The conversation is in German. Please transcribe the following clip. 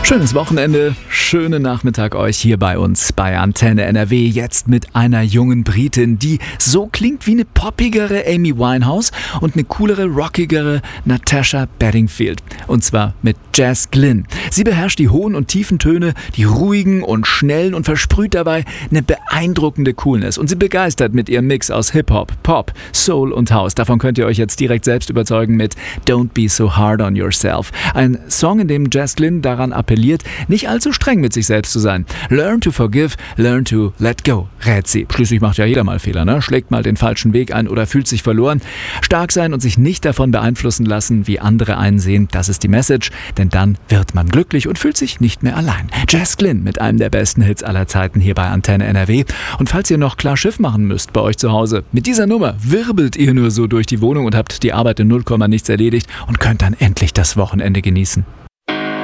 Schönes Wochenende, schönen Nachmittag euch hier bei uns bei Antenne NRW. Jetzt mit einer jungen Britin, die so klingt wie eine poppigere Amy Winehouse und eine coolere, rockigere Natasha Bedingfield. Und zwar mit Jess Glynne. Sie beherrscht die hohen und tiefen Töne, die ruhigen und schnellen und versprüht dabei eine beeindruckende Coolness. Und sie begeistert mit ihrem Mix aus Hip-Hop, Pop, Soul und House. Davon könnt ihr euch jetzt direkt selbst überzeugen mit Don't Be So Hard on Yourself. Ein Song, in dem Jess Glynne daran appelliert, nicht allzu streng mit sich selbst zu sein. Learn to forgive, learn to let go, rät sie. Schließlich macht ja jeder mal Fehler, ne? Schlägt mal den falschen Weg ein oder fühlt sich verloren. Stark sein und sich nicht davon beeinflussen lassen, wie andere einen sehen, das ist die Message, denn dann wird man glücklich und fühlt sich nicht mehr allein. Jess Glynne mit einem der besten Hits aller Zeiten hier bei Antenne NRW. Und falls ihr noch klar Schiff machen müsst bei euch zu Hause, mit dieser Nummer wirbelt ihr nur so durch die Wohnung und habt die Arbeit in 0, nichts erledigt und könnt dann endlich das Wochenende genießen.